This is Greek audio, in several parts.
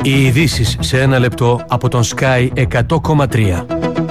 Οι ειδήσεις σε ένα λεπτό από τον Sky 100,3.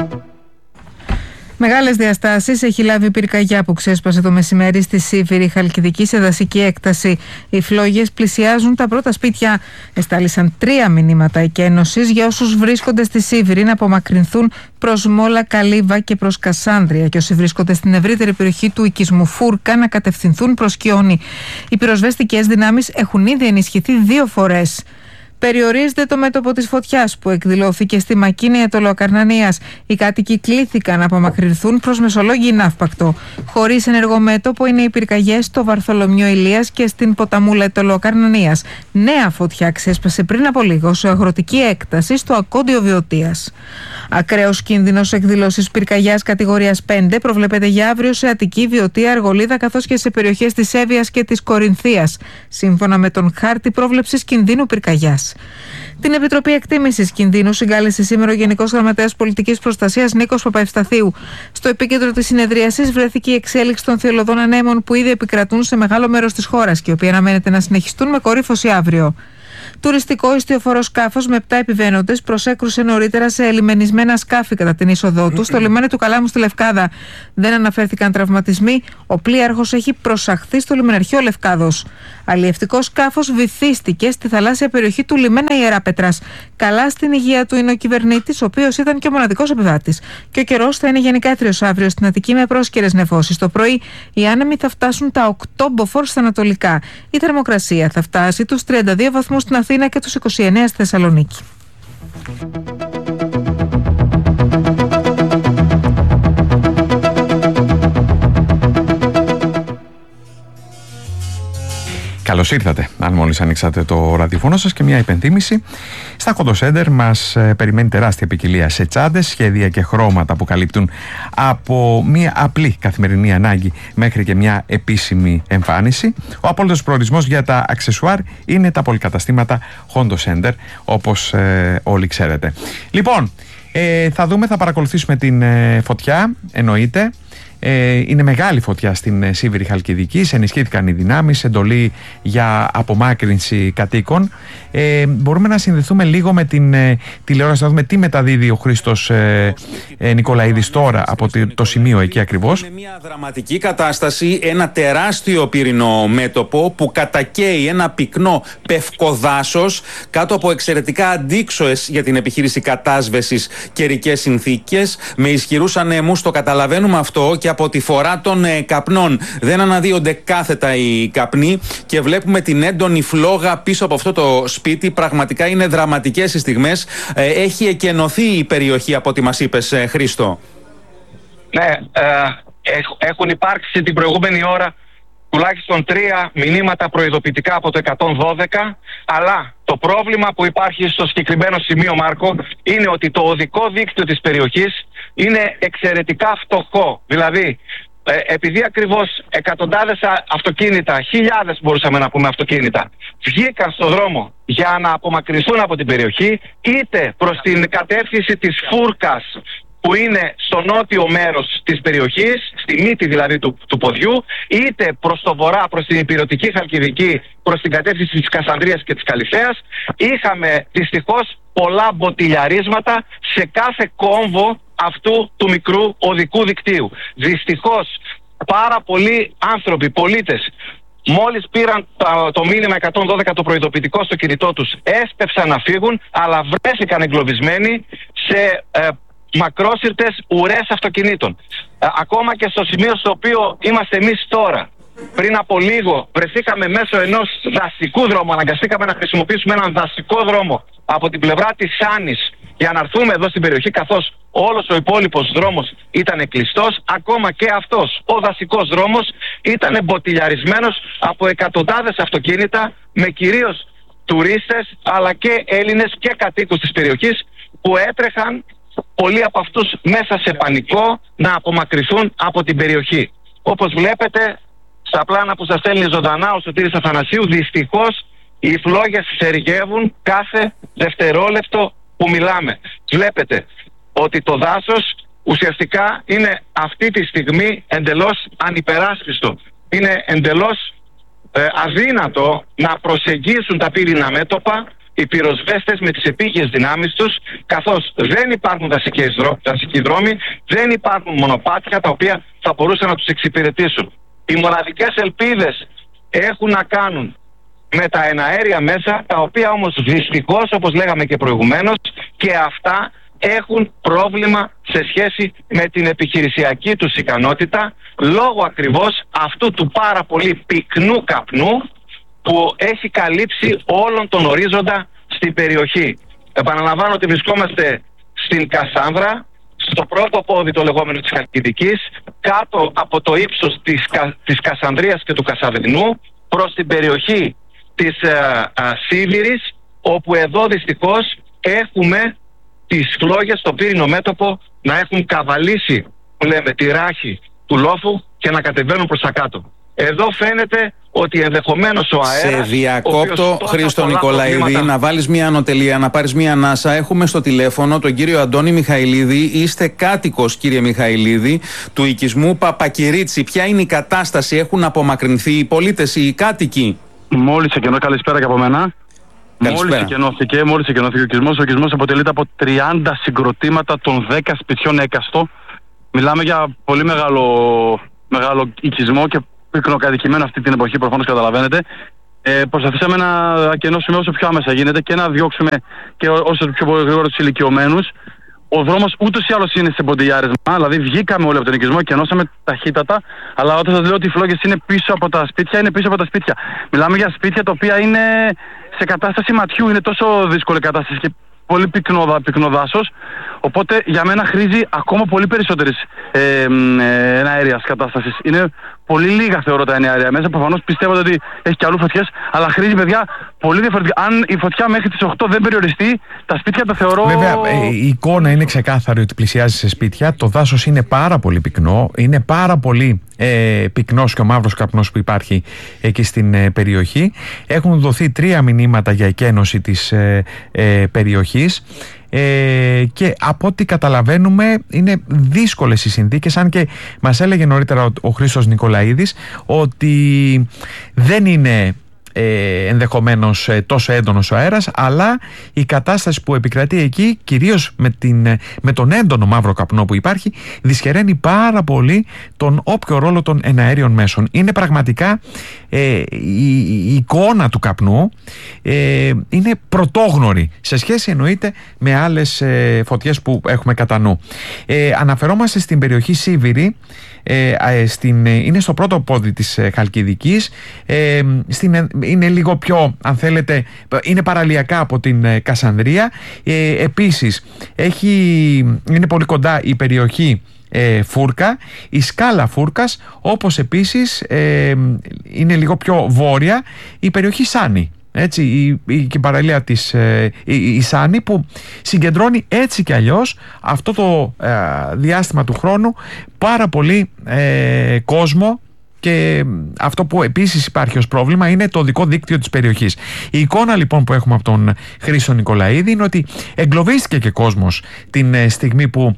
Μεγάλες διαστάσεις έχει λάβει η πυρκαγιά που ξέσπασε το μεσημέρι στη Σίβηρη Χαλκιδική σε δασική έκταση. Οι φλόγες πλησιάζουν τα πρώτα σπίτια. Εστάλησαν 3 μηνύματα εκένωσης για όσους βρίσκονται στη Σίβηρη να απομακρυνθούν προς Μόλα, Καλύβα και προς Κασάνδρεια, και όσοι βρίσκονται στην ευρύτερη περιοχή του οικισμού Φούρκα να κατευθυνθούν προς Κιόνι. Οι πυροσβεστικές δυνάμεις έχουν ήδη ενισχυθεί 2 φορές. Περιορίζεται το μέτωπο της φωτιάς που εκδηλώθηκε στη Μακίνια Τολοακαρνανίας. Οι κάτοικοι κλήθηκαν να απομακρυνθούν προς Μεσολόγγι Ναύπακτο. Χωρίς ενεργό μέτωπο είναι οι πυρκαγιές στο Βαρθολομιό Ηλίας και στην Ποταμούλα Τολοακαρνανίας. Νέα φωτιά ξέσπασε πριν από λίγο σε αγροτική έκταση στο Ακόντιο Βιωτίας. Ακραίος κίνδυνος εκδηλώσεις πυρκαγιάς κατηγορίας 5 προβλέπεται για αύριο σε Αττική, Βιωτία, Αργολίδα καθώς και σε περιοχές της Εύβοιας και της Κορινθίας, σύμφωνα με τον χάρτη πρόβλεψης κινδύνου πυρκαγιάς. Την Επιτροπή Εκτίμησης Κινδύνου συγκάλεσε σήμερα ο Γενικός Γραμματέας Πολιτικής Προστασίας Νίκος Παπαευσταθίου. Στο επίκεντρο της συνεδρίασης βρέθηκε η εξέλιξη των θειολωδών ανέμων που ήδη επικρατούν σε μεγάλο μέρος της χώρας και οι οποίοι αναμένεται να συνεχιστούν με κορύφωση αύριο. Τουριστικό ιστιοφορό σκάφος με 7 επιβαίνοντες προσέκρουσε νωρίτερα σε ελιμενισμένα σκάφη κατά την είσοδό του στο λιμάνι του Καλάμου στη Λευκάδα. Δεν αναφέρθηκαν τραυματισμοί. Ο πλοίαρχος έχει προσαχθεί στο λιμεναρχείο Λευκάδος. Αλλιευτικό σκάφος βυθίστηκε στη θαλάσσια περιοχή του λιμένα Ιεράπετρας. Καλά στην υγεία του είναι ο κυβερνήτης, ο οποίος ήταν και ο μοναδικός επιβάτης. Και ο καιρός θα είναι γενικά έτριος αύριο στην Αττική με πρόσκαιρες νεφώσεις. Το πρωί οι άνεμοι θα φτάσουν τα 8 μποφόρ στα ανατολικά. Η θερμοκρασία θα φτάσει τους 32 βαθμούς στην Αθήνα και τους 29 στη Θεσσαλονίκη. Καλώς ήρθατε, αν μόλις ανοίξατε το ραδιοφωνό σας, και μια υπενθύμηση. Στα Kondo Center μας περιμένει τεράστια ποικιλία σε τσάντες, σχέδια και χρώματα που καλύπτουν από μια απλή καθημερινή ανάγκη μέχρι και μια επίσημη εμφάνιση. Ο απόλυτος προορισμός για τα αξεσουάρ είναι τα πολυκαταστήματα Kondo Center, όπως όλοι ξέρετε. Λοιπόν, θα παρακολουθήσουμε την φωτιά, εννοείται. Είναι μεγάλη φωτιά στην Σίβηρη Χαλκιδική. Ενισχύθηκαν οι δυνάμεις, εντολή για απομάκρυνση κατοίκων. Μπορούμε να συνδεθούμε λίγο με την τηλεόραση, να δούμε τι μεταδίδει ο Χρήστος Νικολαίδης τώρα από το σημείο εκεί ακριβώς. Είναι μια δραματική κατάσταση, ένα τεράστιο πυρηνό μέτωπο που κατακαίει ένα πυκνό πευκοδάσος κάτω από εξαιρετικά αντίξωες για την επιχείρηση κατάσβεσης καιρικές συνθήκες, με ισχυρούς ανέμους. Το καταλαβαίνουμε αυτό και από τη φορά των καπνών. Δεν αναδύονται κάθετα οι καπνοί και βλέπουμε την έντονη φλόγα πίσω από αυτό το σπίτι. Πραγματικά είναι δραματικές οι στιγμές. Έχει εκενωθεί η περιοχή από ό,τι μας είπες, Χρήστο. Ναι, έχουν υπάρξει την προηγούμενη ώρα τουλάχιστον 3 μηνύματα προειδοποιητικά από το 112, αλλά το πρόβλημα που υπάρχει στο συγκεκριμένο σημείο, Μάρκο, είναι ότι το οδικό δίκτυο της περιοχής είναι εξαιρετικά φτωχό. Δηλαδή, επειδή ακριβώς εκατοντάδες αυτοκίνητα, χιλιάδες μπορούσαμε να πούμε αυτοκίνητα, βγήκαν στο δρόμο για να απομακρυνθούν από την περιοχή, είτε προς την κατεύθυνση της Φούρκας, που είναι στο νότιο μέρος της περιοχής, στη μύτη δηλαδή του ποδιού, είτε προς το βορρά, προς την Ηπειρωτική Χαλκιδική, προς την κατεύθυνση της Κασανδρίας και της Καλυθέας. Είχαμε δυστυχώς πολλά μποτιλιαρίσματα σε κάθε κόμβο αυτού του μικρού οδικού δικτύου. Δυστυχώς πάρα πολλοί άνθρωποι, πολίτες, μόλις πήραν το μήνυμα 112 το προειδοποιητικό στο κινητό τους, έσπευσαν να φύγουν, αλλά βρέθηκαν εγκλωβισμένοι σε μακρόσυρτες ουρές αυτοκινήτων. Ακόμα και στο σημείο στο οποίο είμαστε εμείς τώρα, πριν από λίγο βρεθήκαμε μέσω ενός δασικού δρόμου, αναγκαστήκαμε να χρησιμοποιήσουμε έναν δασικό δρόμο από την πλευρά της Σάνης για να έρθουμε εδώ στην περιοχή, καθώς όλος ο υπόλοιπος δρόμος ήταν κλειστός. Ακόμα και αυτός ο δασικός δρόμος ήταν μποτιλιαρισμένος από εκατοντάδες αυτοκίνητα, με κυρίως τουρίστες αλλά και Έλληνες και κατοίκους της περιοχής, που έτρεχαν πολλοί από αυτούς μέσα σε πανικό να απομακρυνθούν από την περιοχή. Όπως βλέπετε στα πλάνα που σας στέλνει ζωντανά ο Σωτήρης Αθανασίου, δυστυχώς οι φλόγες σεριγεύουν κάθε δευτερόλεπτο που μιλάμε. Βλέπετε ότι το δάσος ουσιαστικά είναι αυτή τη στιγμή εντελώς ανυπεράσπιστο. Είναι εντελώς αδύνατο να προσεγγίσουν τα πύρινα μέτωπα. οι πυροσβέστες με τις επίγειες δυνάμεις τους, καθώς δεν υπάρχουν δασικοί δρόμοι, δεν υπάρχουν μονοπάτια τα οποία θα μπορούσαν να τους εξυπηρετήσουν. Οι μοναδικές ελπίδες έχουν να κάνουν με τα εναέρια μέσα, τα οποία όμως δυστυχώς, όπως λέγαμε και προηγουμένως, και αυτά έχουν πρόβλημα σε σχέση με την επιχειρησιακή τους ικανότητα, λόγω ακριβώς αυτού του πάρα πολύ πυκνού καπνού που έχει καλύψει όλον τον ορίζοντα στην περιοχή. Επαναλαμβάνω ότι βρισκόμαστε στην Κασάνδρα, στο πρώτο πόδι το λεγόμενο της Χαλκιδικής, κάτω από το ύψος της Κασανδρίας και του Κασαβρινού, προς την περιοχή της Σίβηρης, όπου εδώ δυστυχώς έχουμε τις φλόγες στο πύρινο μέτωπο να έχουν καβαλήσει, που λέμε, τη ράχη του λόφου και να κατεβαίνουν προς τα κάτω. Εδώ φαίνεται ότι ενδεχομένως ο αέρας... Σε διακόπτω, Χρήστο Νικολαίδη, να βάλεις μια ανωτελεία, να πάρεις μια ανάσα. Έχουμε στο τηλέφωνο τον κύριο Αντώνη Μιχαηλίδη. Είστε κάτοικος, κύριε Μιχαηλίδη, του οικισμού Παπακυρίτσι. Ποια είναι η κατάσταση, έχουν απομακρυνθεί οι πολίτες, οι κάτοικοι? Μόλις εκενώθηκε, καλησπέρα και από μένα. Μόλις εκενώθηκε ο οικισμός. Ο οικισμός αποτελείται από 30 συγκροτήματα των 10 σπιτιών έκαστο. Μιλάμε για πολύ μεγάλο οικισμό και πυκνοκατοικημένο αυτή την εποχή, προφανώς καταλαβαίνετε. Προσπαθήσαμε να ακενώσουμε όσο πιο άμεσα γίνεται και να διώξουμε και όσο πιο γρήγορα τους ηλικιωμένους. Ο δρόμος ούτως ή άλλως είναι σε ποντιλιάρισμα, δηλαδή βγήκαμε όλοι από τον οικισμό και ενώσαμε ταχύτατα. Αλλά όταν σας λέω ότι οι φλόγες είναι πίσω από τα σπίτια, είναι πίσω από τα σπίτια. Μιλάμε για σπίτια τα οποία είναι σε κατάσταση ματιού, είναι τόσο δύσκολη κατάσταση και πολύ πυκνό δάσος. Οπότε για μένα χρήζει ακόμα πολύ περισσότερης εναέριας κατάστασης. Είναι πολύ λίγα, θεωρώ, τα εναέρια μέσα. Προφανώς πιστεύω ότι έχει και αλλού φωτιές, αλλά χρήζει, παιδιά, πολύ διαφορετικά. Αν η φωτιά μέχρι τις 8 δεν περιοριστεί, τα σπίτια τα θεωρώ... Βέβαια, η εικόνα είναι ξεκάθαρη ότι πλησιάζει σε σπίτια. Το δάσος είναι πάρα πολύ πυκνό. Είναι πάρα πολύ πυκνός και ο μαύρος καπνός που υπάρχει εκεί στην περιοχή. Έχουν δοθεί 3 μηνύματα για εκένωση της περιοχής. Και από ό,τι καταλαβαίνουμε είναι δύσκολες οι συνθήκες, αν και μας έλεγε νωρίτερα ο Χρήστος Νικολαίδης ότι δεν είναι ενδεχομένως τόσο έντονος ο αέρας, αλλά η κατάσταση που επικρατεί εκεί, κυρίως με τον έντονο μαύρο καπνό που υπάρχει, δυσχεραίνει πάρα πολύ τον όποιο ρόλο των εναέριων μέσων. Είναι πραγματικά η εικόνα του καπνού είναι πρωτόγνωρη σε σχέση, εννοείται, με άλλες φωτιές που έχουμε κατά νου. Αναφερόμαστε στην περιοχή Σίβηρη, είναι στο πρώτο πόδι της Χαλκιδικής, είναι λίγο πιο, αν θέλετε, είναι παραλιακά από την Κασανδρία. Επίσης είναι πολύ κοντά η περιοχή Φούρκα, η σκάλα Φούρκας, όπως επίσης είναι λίγο πιο βόρεια η περιοχή Σάνη. Έτσι, η παραλία της η Σάνη, που συγκεντρώνει έτσι κι αλλιώς αυτό το διάστημα του χρόνου πάρα πολύ κόσμο. Και αυτό που επίσης υπάρχει ως πρόβλημα είναι το οδικό δίκτυο της περιοχής. Η εικόνα λοιπόν που έχουμε από τον Χρήστο Νικολαίδη είναι ότι εγκλωβίστηκε και κόσμος την στιγμή που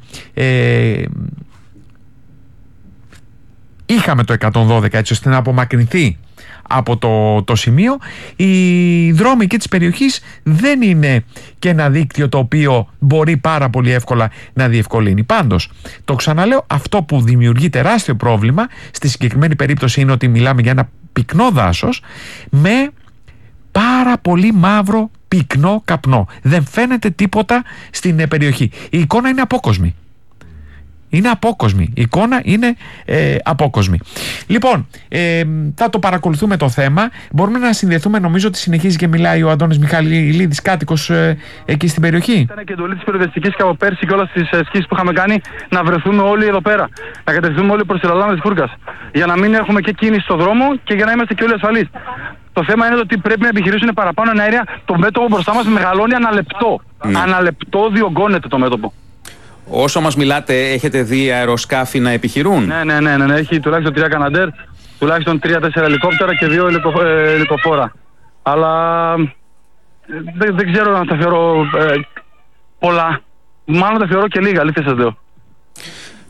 είχαμε το 112, έτσι ώστε να απομακρυνθεί από το σημείο. Οι δρόμοι εκεί της περιοχής δεν είναι και ένα δίκτυο το οποίο μπορεί πάρα πολύ εύκολα να διευκολύνει. Πάντως, το ξαναλέω, αυτό που δημιουργεί τεράστιο πρόβλημα στη συγκεκριμένη περίπτωση είναι ότι μιλάμε για ένα πυκνό δάσος με πάρα πολύ μαύρο πυκνό καπνό. Δεν φαίνεται τίποτα στην περιοχή. Η εικόνα είναι απόκοσμη. Είναι απόκοσμη. Η εικόνα είναι απόκοσμη. Λοιπόν, θα το παρακολουθούμε το θέμα. Μπορούμε να συνδεθούμε, νομίζω ότι συνεχίζει και μιλάει ο Αντώνης Μιχαηλίδης, κάτοικος εκεί στην περιοχή. Ήταν και εντολή της περιοδευτικής και από πέρσι και όλες τις σκήσεις που είχαμε κάνει να βρεθούμε όλοι εδώ πέρα. Να κατευθυνθούμε όλοι προς τη λαλάνα της Φούρκας. Για να μην έχουμε και κίνηση στο δρόμο και για να είμαστε και όλοι ασφαλείς. Το θέμα είναι ότι πρέπει να επιχειρήσουν παραπάνω εναέρια. Το μέτωπο μπροστά μας μεγαλώνει αναλεπτό. Αναλεπτό διωγγώνεται το μέτωπο. Όσο μας μιλάτε, έχετε δει αεροσκάφη να επιχειρούν? Ναι. Έχει τουλάχιστον 3 Καναντέρ, τουλάχιστον 3-4 ελικόπτερα και 2 ελικοφόρα. Αλλά δεν ξέρω αν τα θεωρώ πολλά. Μάλλον τα θεωρώ και λίγα, αλήθεια σας λέω.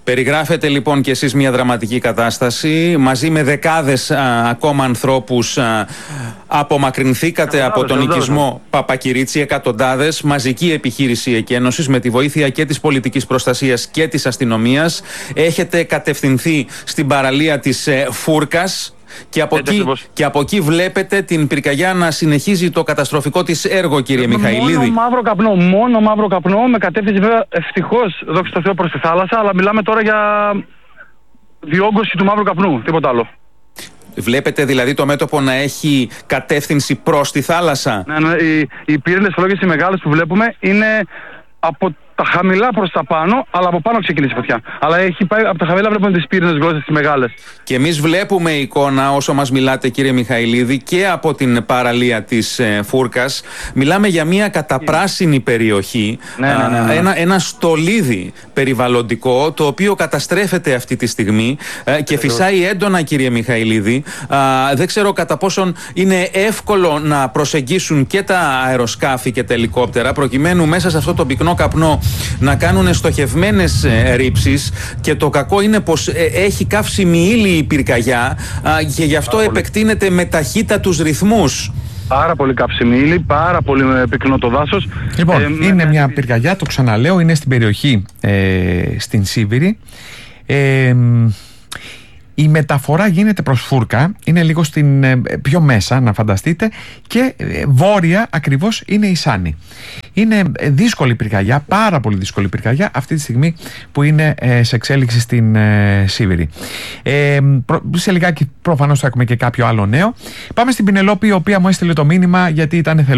Περιγράφετε λοιπόν και εσείς μια δραματική κατάσταση. Μαζί με δεκάδες ακόμα ανθρώπους απομακρυνθήκατε από τον οικισμό Παπακυρίτσι, εκατοντάδες, μαζική επιχείρηση εκένωσης με τη βοήθεια και της πολιτικής προστασίας και της αστυνομίας. Έχετε κατευθυνθεί στην παραλία της Φούρκας. Και από εκεί βλέπετε την πυρκαγιά να συνεχίζει το καταστροφικό της έργο, κύριε Μιχαηλίδη. Μόνο μαύρο καπνό, με κατεύθυνση βέβαια ευτυχώς, δόξα τω Θεώ, προς τη θάλασσα, αλλά μιλάμε τώρα για διόγκωση του μαύρου καπνού, τίποτα άλλο. Βλέπετε δηλαδή το μέτωπο να έχει κατεύθυνση προς τη θάλασσα. Ναι, οι πύρινες φλόγες οι μεγάλες που βλέπουμε είναι από τα χαμηλά προς τα πάνω, αλλά από πάνω ξεκίνησε η φωτιά. Αλλά έχει πάει από τα χαμηλά, βλέπουμε τις πύρινες γλώσσες τις μεγάλες. Και εμείς βλέπουμε εικόνα όσο μας μιλάτε, κύριε Μιχαηλίδη, και από την παραλία της Φούρκας. Μιλάμε για μια καταπράσινη περιοχή, ένα στολίδι περιβαλλοντικό, το οποίο καταστρέφεται αυτή τη στιγμή και φυσάει έντονα, κύριε Μιχαηλίδη. Δεν ξέρω κατά πόσον είναι εύκολο να προσεγγίσουν και τα αεροσκάφη και τα ελικόπτερα, προκειμένου μέσα σε αυτό το πυκνό καπνό να κάνουν στοχευμένες ρήψεις, και το κακό είναι πως έχει καύσιμη ύλη η πυρκαγιά και γι' αυτό επεκτείνεται με ταχύτατους ρυθμούς. Πάρα πολύ καύσιμη ύλη, πάρα πολύ πυκνό το δάσος. Λοιπόν, είναι μια πυρκαγιά, το ξαναλέω, είναι στην περιοχή στην Σίβηρη. Η μεταφορά γίνεται προς Φούρκα, είναι λίγο πιο μέσα, να φανταστείτε, και βόρεια ακριβώς είναι η Σάνη. Είναι δύσκολη πυρκαγιά, πάρα πολύ δύσκολη πυρκαγιά αυτή τη στιγμή που είναι σε εξέλιξη στην Σίβηρη. Σε λιγάκι προφανώς θα έχουμε και κάποιο άλλο νέο. Πάμε στην Πινελόπη, η οποία μου έστειλε το μήνυμα γιατί ήταν